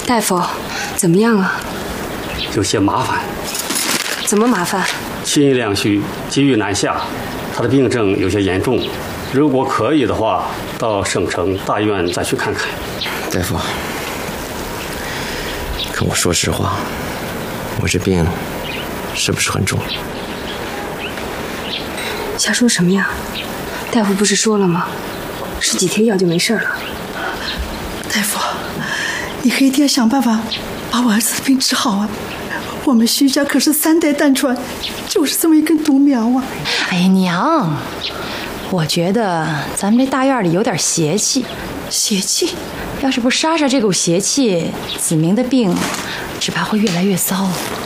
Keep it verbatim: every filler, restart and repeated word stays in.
大夫，怎么样啊？ 有些麻烦。 怎么麻烦？ 心阴两虚，积郁难下，他的病症有些严重。如果可以的话，到省城大医院再去看看。 大夫，跟我说实话，我这病是不是很重？ 瞎说什么呀？大夫不是说了吗？吃几天药就没事了。 大夫，你可一定要想办法把我儿子的病治好啊！我们徐家可是三代单传，就是这么一根独苗啊！ 哎呀，娘，我觉得咱们这大院里有点邪气。 邪气？ 要是不杀杀这股邪气，子明的病只怕会越来越糟。